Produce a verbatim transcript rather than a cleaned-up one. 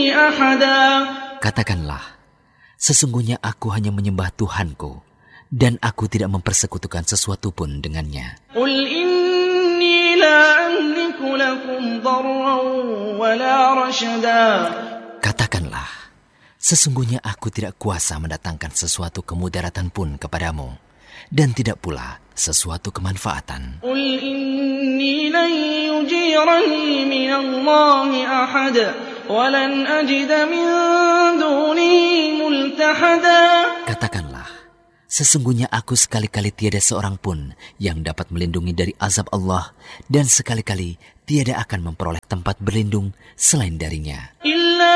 أحدا. Katakanlah, sesungguhnya aku hanya menyembah Tuhanku, dan aku tidak mempersekutukan sesuatu pun dengannya. قل إني لا أملك لكم ضرا ولا رشدا. Katakanlah, sesungguhnya aku tidak kuasa mendatangkan sesuatu kemudaratan pun kepadamu, dan tidak pula sesuatu kemanfaatan. قل إني لن يجيرني من الله أحد ولن أجد من دونه ملتحدا. Katakanlah, sesungguhnya aku sekali-kali tiada seorang pun yang dapat melindungi dari azab Allah, dan sekali-kali tiada akan memperoleh tempat berlindung selain darinya. إلا